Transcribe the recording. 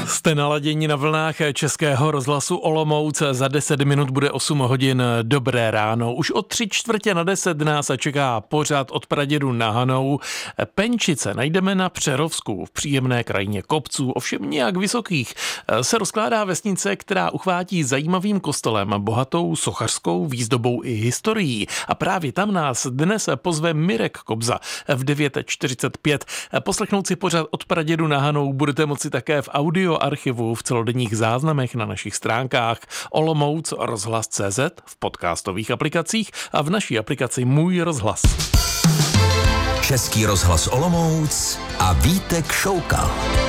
Jste naladěni na vlnách Českého rozhlasu Olomouc. Za 10 minut bude 8 hodin. Dobré ráno. Už od 9:45 nás čeká pořad od pradědu na Hanou. Penčice najdeme na Přerovsku, v příjemné krajině kopců, ovšem nějak vysokých. Se rozkládá vesnice, která uchvátí zajímavým kostelem, bohatou sochařskou výzdobou i historií. A právě tam nás dnes pozve Mirek Kobza v 9:45. Poslechnout si pořad od pradědu na Hanou budete moci také v audioarchivu, v celodenních záznamech na našich stránkách Olomouc rozhlas.cz, v podcastových aplikacích a v naší aplikaci Můj rozhlas. Český rozhlas Olomouc a Vítek Šoukal.